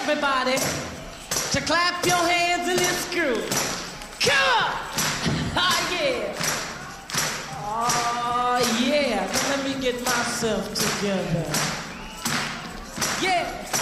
everybody to clap your hands in this groove. Come on! Ah, yeah. Oh, yeah. Now let me get myself together. Yeah.